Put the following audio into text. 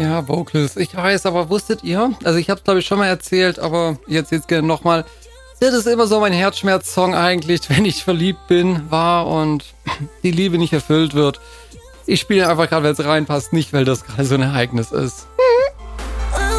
Ja, Vocals. Ich weiß, aber wusstet ihr? Also ich habe es glaube ich schon mal erzählt, aber jetzt gerne nochmal. Das ist immer so mein Herzschmerz-Song eigentlich, wenn ich verliebt bin, war und die Liebe nicht erfüllt wird. Ich spiele einfach gerade, weil es reinpasst, nicht weil das gerade so ein Ereignis ist.